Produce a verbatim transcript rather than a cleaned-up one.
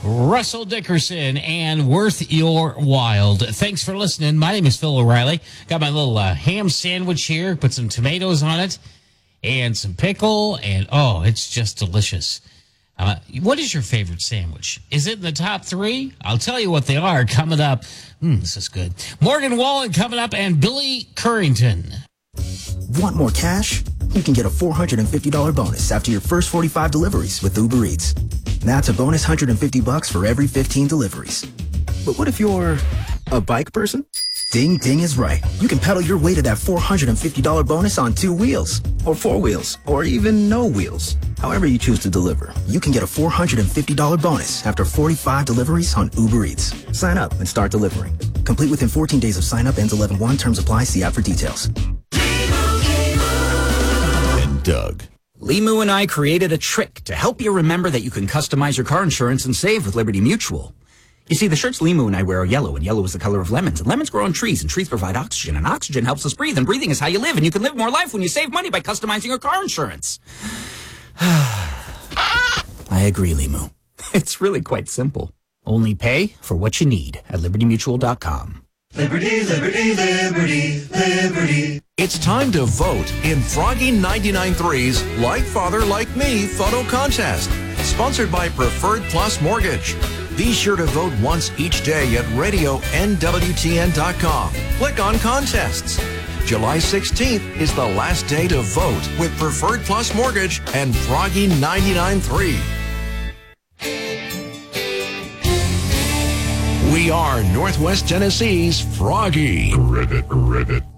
Russell Dickerson and Worth Your Wild. Thanks for listening. My name is Phil O'Reilly. Got my little uh, ham sandwich here. Put some tomatoes on it and some pickle. And, oh, it's just delicious. Uh, what is your favorite sandwich? Is it in the top three? I'll tell you what they are coming up. Mm, this is good. Morgan Wallen coming up and Billy Currington. Want more cash? You can get a four hundred fifty dollars bonus after your first forty-five deliveries with Uber Eats. That's a bonus one hundred fifty bucks for every fifteen deliveries. But what if you're a bike person? Ding Ding is right. You can pedal your way to that four hundred fifty dollars bonus on two wheels, or four wheels, or even no wheels. However you choose to deliver, you can get a four hundred fifty dollars bonus after forty-five deliveries on Uber Eats. Sign up and start delivering. Complete within fourteen days of sign up. Ends eleven one. Terms apply. See app for details. And Doug. Limu and I created a trick to help you remember that you can customize your car insurance and save with Liberty Mutual. You see, the shirts Limu and I wear are yellow, and yellow is the color of lemons, and lemons grow on trees, and trees provide oxygen, and oxygen helps us breathe, and breathing is how you live, and you can live more life when you save money by customizing your car insurance. I agree, Limu. It's really quite simple. Only pay for what you need at liberty mutual dot com. Liberty, liberty, liberty, liberty. It's time to vote in Froggy ninety-nine point three's Like Father, Like Me photo contest, sponsored by Preferred Plus Mortgage. Be sure to vote once each day at radio N W T N dot com. Click on Contests. July sixteenth is the last day to vote with Preferred Plus Mortgage and Froggy ninety-nine point three. We are Northwest Tennessee's Froggy. Ribbit, ribbit.